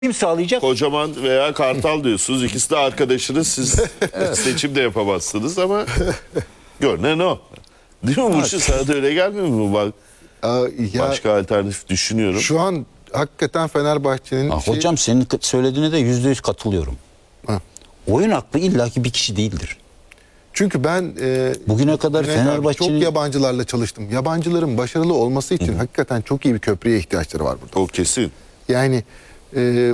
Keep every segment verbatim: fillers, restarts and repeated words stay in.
Kim sağlayacak? Kocaman veya Kartal diyorsunuz. İkisi de arkadaşınız. Siz seçim de yapamazsınız ama görünen o. Değil mi Burcu? Sana da öyle gelmiyor mu? Bak, Aa, ya, başka alternatif düşünüyorum. şu an hakikaten Fenerbahçe'nin... Ha, şey... Hocam senin söylediğine de yüzde yüz katılıyorum. Ha. Oyun aklı illaki bir kişi değildir. Çünkü ben... E, Bugüne kadar Fenerbahçe'nin... Çok yabancılarla çalıştım. Yabancıların başarılı olması için Hı. hakikaten çok iyi bir köprüye ihtiyaçları var burada. O kesin. Yani... E,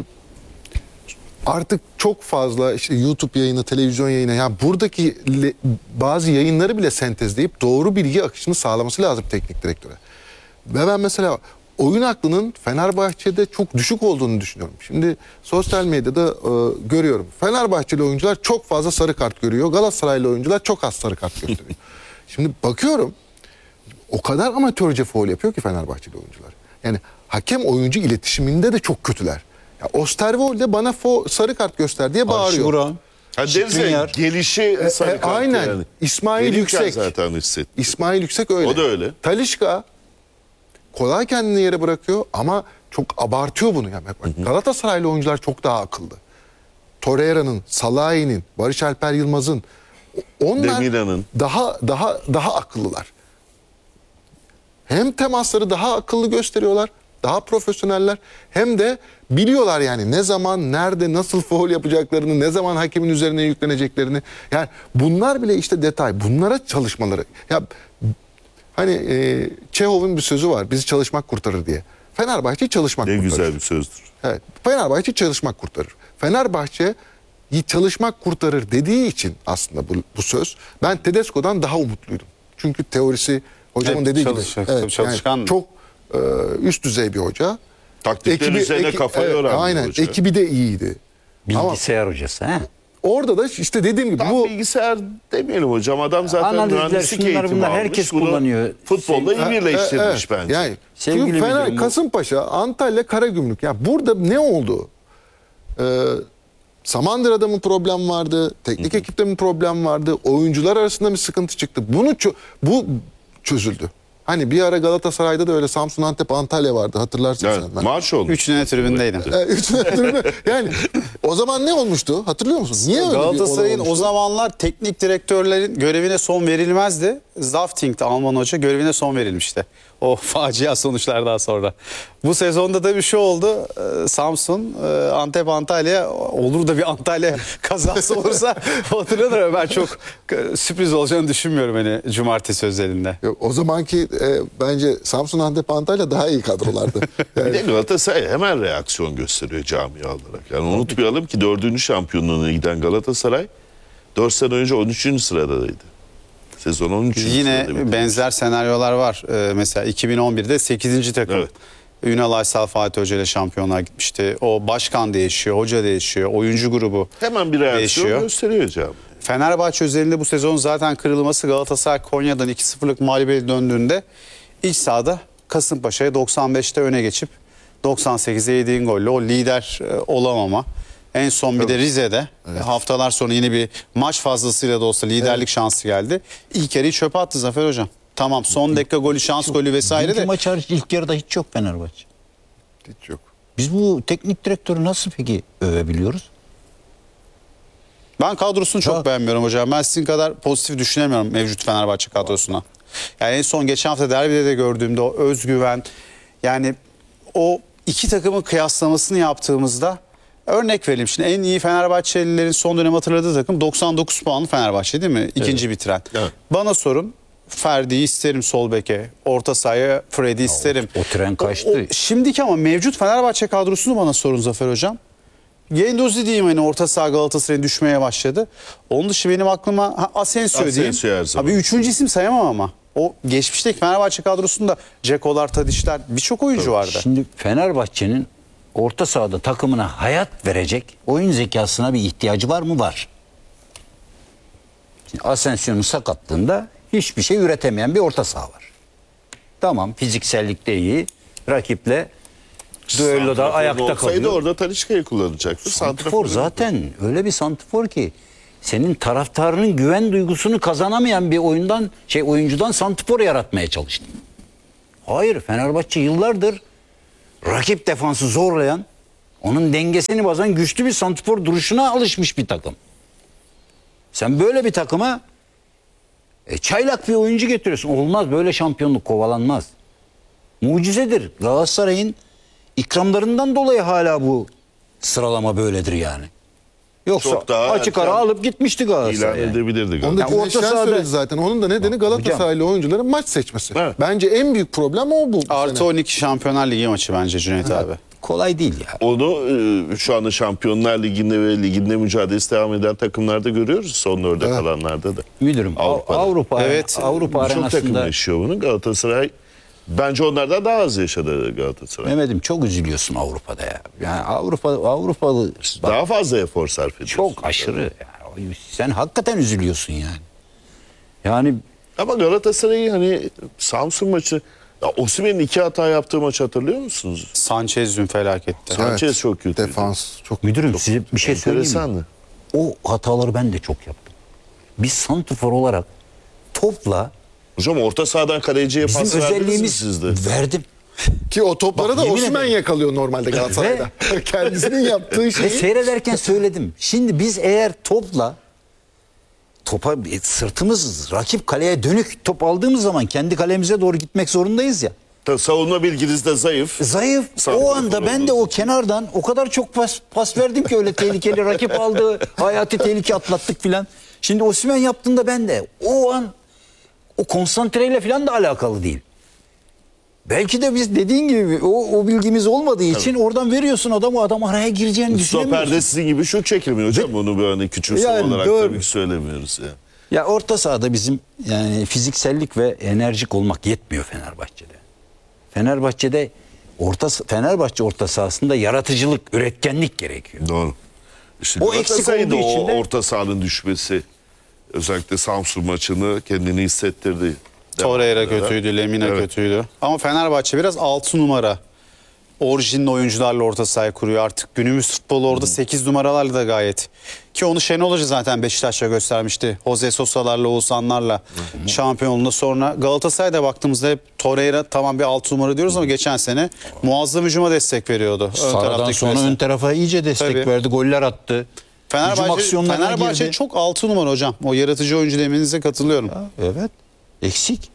artık çok fazla işte YouTube yayını, televizyon yayını, ya buradaki le, bazı yayınları bile sentezleyip doğru bilgi akışını sağlaması lazım teknik direktöre. Ve ben mesela oyun aklının Fenerbahçe'de çok düşük olduğunu düşünüyorum. Şimdi sosyal medyada e, görüyorum. Fenerbahçeli oyuncular çok fazla sarı kart görüyor. Galatasaraylı oyuncular çok az sarı kart gösteriyor. Şimdi bakıyorum, o kadar amatörce faul yapıyor ki Fenerbahçeli oyuncular. Yani hakem oyuncu iletişiminde de çok kötüler. Ya Osterwolde bana fo sarı kart göster diye bağırıyor. Buran, Ha, deriz gelişi sarı e, kart aynen. yani. İsmail Gelirken Yüksek. zaten hissetti. İsmail Yüksek öyle. O da öyle. Talisca kolay kendini yere bırakıyor ama çok abartıyor bunu. Yani bak, Galatasaraylı oyuncular çok daha akıllı. Torreira'nın, Salahi'nin, Barış Alper Yılmaz'ın, onlar Demirhan'ın. daha daha daha akıllılar. Hem temasları daha akıllı gösteriyorlar, daha profesyoneller, hem de biliyorlar yani ne zaman, nerede, nasıl faul yapacaklarını, ne zaman hakemin üzerine yükleneceklerini. Yani bunlar bile işte detay. Bunlara çalışmaları. Ya hani e, Çehov'un bir sözü var. Bizi çalışmak kurtarır diye. Fenerbahçe çalışmak Ne kurtarır. güzel bir sözdür. Evet. Fenerbahçe çalışmak kurtarır. Fenerbahçe çalışmak kurtarır dediği için aslında bu, bu söz. Ben Tedesco'dan daha umutluydum. Çünkü teorisi hocamın Evet, dediği çalışacak, gibi. Evet, çalışkan. yani çok e, üst düzey bir hoca. Taktiklerin üzerine kafayı evet, öğrendi aynen. hoca. Ekibi de iyiydi. bilgisayar hocası. He? Orada da işte dediğim gibi Tam bu bilgisayar demeyelim hocam. Adam zaten Analizler, mühendislik şunlar eğitimi bunlar almış. herkes Bunu kullanıyor. futbolda iyi E, birleştirmiş e, evet. bence. Yani Sevgili çünkü Fener, müdürüm, bu- Kasımpaşa, Antalya, Karagümrük. Ya burada ne oldu? Ee, Samandıra'da mı problem vardı? Teknik Hı hı. ekipte mi problem vardı? Oyuncular arasında mı sıkıntı çıktı? Bunu çö- bu çözüldü. Hani bir ara Galatasaray'da da öyle Samsun, Antep, Antalya vardı. Hatırlarsın Evet, sen. Ben. marş olmuş. Üç tane tribündeydim. Ee, üç tribünde. Yani o zaman ne olmuştu? Hatırlıyor musun? Niye öyle bir olay Galatasaray'ın o olmuştu? zamanlar teknik direktörlerin görevine son verilmezdi. Zafting'de Alman hoca görevine son verilmişti. O facia sonuçlardan sonra. Bu sezonda da bir şey oldu. Ee, Samsun, e, Antep, Antalya, olur da bir Antalya kazası olursa hatırlanır ama ben çok e, sürpriz olacağını düşünmüyorum hani cumartesi özelinde. Yok, o zamanki e, bence Samsun, Antep, Antalya daha iyi kadrolardı. Bir Yani, de Galatasaray hemen reaksiyon gösteriyor camia olarak. Yani unutmayalım ki dördüncü şampiyonluğuna giden Galatasaray dört sene önce on üçüncü sıradaydı. Sezon on üçüncü Yine sırada bitirmiş. benzer senaryolar var. Ee, mesela iki bin on birde sekizinci takım. Evet. Ünal Aysal Fatih Hoca ile şampiyonlar gitmişti. O başkan değişiyor, hoca değişiyor, oyuncu grubu Hemen bir reaksiyon değişiyor. gösteriyor camia. Fenerbahçe özelinde bu sezon zaten kırılması, Galatasaray Konya'dan iki sıfırlık mağlubiyet döndüğünde iç sahada Kasımpaşa'ya doksan beşte öne geçip doksan sekize yediğin golle o lider e, olamama. En son bir de Rize'de evet. haftalar sonra yine bir maç fazlasıyla da olsa liderlik evet. şansı geldi. İlk yarıyı çöpe attı Zafer Hocam. Tamam, son dakika golü, şans golü vesaire Dünkü de. maç hariç ilk yarıda hiç yok Fenerbahçe. hiç yok. Biz bu teknik direktörü nasıl peki övebiliyoruz? Ben kadrosunu çok Ya. beğenmiyorum hocam. Ben sizin kadar pozitif düşünemiyorum mevcut Fenerbahçe kadrosuna. Yani en son geçen hafta derbide de gördüğümde o özgüven, yani o iki takımın kıyaslamasını yaptığımızda örnek verelim. Şimdi en iyi Fenerbahçelilerin son dönem hatırladığı takım doksan dokuz puanlı Fenerbahçe değil mi? İkinci evet. bitiren. Evet. Bana sorun. Ferdi'yi isterim sol beke. Orta sahaya Fred'i isterim. O, o tren kaçtı. O, o, şimdiki ama mevcut Fenerbahçe kadrosunu bana sorun Zafer Hocam. Gendozi diyeyim, hani orta saha Galatasaray'ın düşmeye başladı. Onun dışı benim aklıma ha, Asensio, Asensio diyeyim. her zaman. Abi üçüncü isim sayamam ama. O geçmişteki Fenerbahçe kadrosunda Ceko'lar, Tadişler, birçok oyuncu Tabii. vardı. Şimdi Fenerbahçe'nin orta sahada takımına hayat verecek oyun zekasına bir ihtiyacı var mı? Var. Şimdi Asensio'nun sakatlığında hiçbir şey üretemeyen bir orta saha var. Tamam, fiziksellikte iyi. Rakiple düelloda Santrafor ayakta olsaydı kalıyor. orada Talisca'yı kullanacaktı. Santifor zaten öyle bir santifor ki senin taraftarının güven duygusunu kazanamayan bir oyundan şey oyuncudan santifor yaratmaya çalıştın. Hayır, Fenerbahçe yıllardır rakip defansı zorlayan, Onun dengesini bozan güçlü bir santrfor duruşuna alışmış bir takım. Sen böyle bir takıma e, çaylak bir oyuncu getiriyorsun. Olmaz, böyle şampiyonluk kovalanmaz. Mucizedir. Galatasaray'ın ikramlarından dolayı hala bu sıralama böyledir yani. Yoksa Çok daha açık ara erken alıp gitmişti İlan Galatasaray. yani. edebilirdi. Onu da Ya Güneşler orta sahada- söyledi zaten. Onun da nedeni Galatasaraylı oyuncuların maç seçmesi. Evet. Bence en büyük problem o bu. bu Artı sene. on iki Şampiyonlar Ligi maçı bence Cüneyt abi. Kolay değil ya. Onu e, şu anda Şampiyonlar Ligi'nde ve liginde mücadelesi devam eden takımlarda görüyoruz. Son dörde Evet. kalanlarda da. Müdürüm Av- Avrupa'da. Avrupa Evet, Avrupa Çok takım arenasında yaşıyor bunu. Galatasaray bence onlardan daha az yaşadı Galatasaray. Mehmet'im çok üzülüyorsun Avrupa'da ya. Yani Avrupa Avrupalı bak, Daha fazla efor sarf ediyorsun. çok aşırı. Yani. Sen hakikaten üzülüyorsun yani. Yani Ama Galatasaray'ı hani Samsun maçı, ya Osimhen'in iki hata yaptığı maçı hatırlıyor musunuz? Sanchez dün felakette. Sanchez çok kötüydü. Defans çok müdürüm size bir şey söyleyeyim mi? Enteresandı. O hataları ben de çok yaptım. Biz santrfor olarak topla Hocam orta sahadan kaleciye bizim pas verdiniz mi özelliğimiz siz de? verdim. Ki o topları Bak, da yemin Osimhen ederim. yakalıyor normalde Galatasaray'da. Kendisinin yaptığı Ve şeyi seyrederken söyledim. Şimdi biz eğer topla topa e, sırtımız rakip kaleye dönük top aldığımız zaman kendi kalemize doğru gitmek zorundayız ya. Ta- Savunma bilginiz de zayıf. Zayıf. Santrafor O anda ben de o olduğunuz için. kenardan o kadar çok pas, pas verdim ki öyle tehlikeli rakip aldı. Hayati tehlike atlattık filan. Şimdi Osimhen yaptığında ben de o an o konsantreyle filan da alakalı değil. Belki de biz dediğin gibi o, o bilgimiz olmadığı için oradan veriyorsun adamı, adam araya gireceğini düşünemiyorsun. Stoperde sizin gibi şut çekilmiyor hocam. Onu böyle küçümseme Yani olarak doğru. tabii ki söylemiyoruz ya. Ya orta sahada bizim yani fiziksellik ve enerjik olmak yetmiyor Fenerbahçe'de. Fenerbahçe'de orta Fenerbahçe orta sahasında yaratıcılık, üretkenlik gerekiyor. Doğru. İşte O eksik Galatasaray'ın da olduğu o için de- orta sahanın düşmesi özellikle Samsun maçını kendini hissettirdi. Torreira Devamında da. kötüydü, Lemina Evet. kötüydü. Ama Fenerbahçe biraz altı numara orijinli oyuncularla orta sahayı kuruyor. Artık günümüz futbolu orada sekiz numaralarla da gayet. Ki onu Şenol Hoca zaten Beşiktaş'ta göstermişti. Jose Sosa'larla, Oğuzhanlarla şampiyonluğunda. Sonra Galatasaray'da baktığımızda hep Torreira tamam bir altı numara diyoruz ama geçen sene muazzam hücuma destek veriyordu. Ön Saradan taraftaki sonra mesela. ön tarafa iyice destek Tabii. verdi, goller attı. Hücum Fenerbahçe, aksiyonlarına Fenerbahçe girdi. çok altı numara hocam. O yaratıcı oyuncu demenize katılıyorum. Evet. Eksik.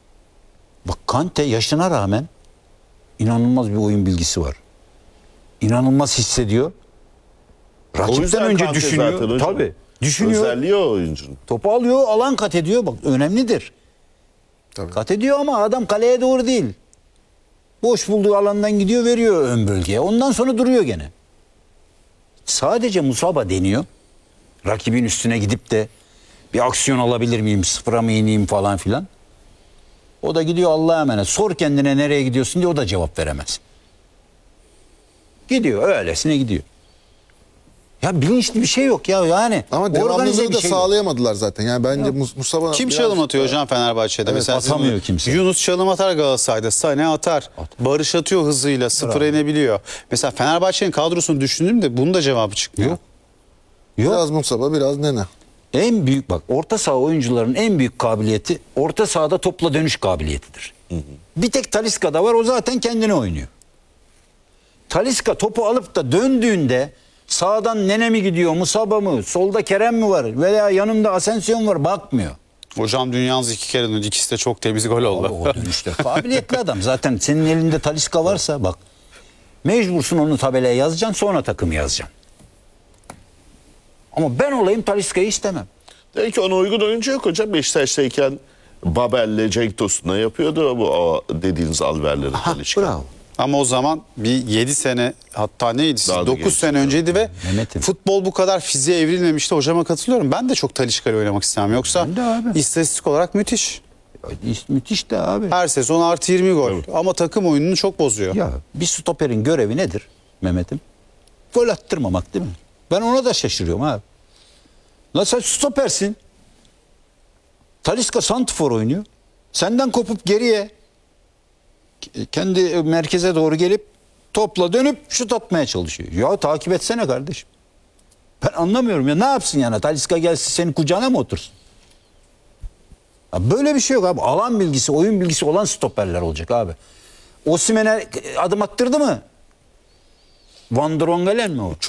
Bak Kante yaşına rağmen inanılmaz bir oyun bilgisi var. İnanılmaz hissediyor. O Rakipten yüzden önce Kante düşünüyor. zaten hocam. Tabii. Düşünüyor. Özelliği o oyuncunun. Topu alıyor, alan kat ediyor. Bak önemlidir. Tabii. Kat ediyor ama adam kaleye doğru değil. Boş bulduğu alandan gidiyor, veriyor ön bölgeye. Ondan sonra duruyor gene. Sadece Musaba deniyor. Rakibin üstüne gidip de bir aksiyon alabilir miyim, sıfıra mı ineyim falan filan. O da gidiyor Allah'a emanet. Sor kendine nereye gidiyorsun diye o da cevap veremez. Gidiyor öylesine gidiyor. Ya bilinçli bir şey yok ya yani. ama organize devamlılığı bir da şey yok. sağlayamadılar zaten. Yani bence Mus- Mustafa Kim biraz- çalım atıyor hocam Fenerbahçe'de? Evet, Mesela atamıyor sizin- kimse. Yunus çalım atar Galatasaray'da. Sané atar. Barış atıyor hızıyla. Sıfıra inebiliyor. Mesela Fenerbahçe'nin kadrosunu düşündüğümde bunun da cevabı çıkmıyor. Yok. Yok. Biraz Mustafa biraz Nene. En büyük bak orta saha oyuncuların en büyük kabiliyeti orta sahada topla dönüş kabiliyetidir. Bir tek Talisca'da var, o zaten kendine oynuyor. Talisca topu alıp da döndüğünde sağdan Nene mi gidiyor, Musaba mı, solda Kerem mi var veya yanında Asensio var bakmıyor. Hocam dünyanız iki kere döndü. İkisi de çok temiz gol oldu. Abi o dönüşte kabiliyetli adam. Zaten senin elinde Talisca varsa bak mecbursun onu tabelaya yazacaksın, sonra takımı yazacaksın. Ama ben olayım Talisca'yı istemem. Demek ki ona uygun oyuncu yok hocam. Beşiktaş'tayken Babel'le Cenk Tosun'la yapıyordu bu o dediğiniz alverleri. Ha, Talisca. bravo. Ama o zaman bir yedi sene hatta neydi? Daha da dokuz genç. sene önceydi ve Mehmet'im. futbol bu kadar fiziğe evrilmemişti. Hocama katılıyorum. Ben de çok Talisca'yla oynamak istemem. Yoksa Ben de abi. istatistik olarak müthiş. Müthiş de abi. Her sezon artı yirmi gol. Ama takım oyununu çok bozuyor. Ya bir stoperin görevi nedir Mehmet'im? Gol attırmamak değil mi? Ben ona da şaşırıyorum abi. Lan sen stopersin. Talisca santrfor oynuyor. Senden kopup geriye kendi merkeze doğru gelip topla dönüp şut atmaya çalışıyor. Ya takip etsene kardeşim. Ben anlamıyorum ya, ne yapsın yani? Talisca gelsin senin kucağına mı otursun? Ya böyle bir şey yok abi. Alan bilgisi, oyun bilgisi olan stoperler olacak abi. Osimhen'e adım attırdı mı? Van Drongelen mi o?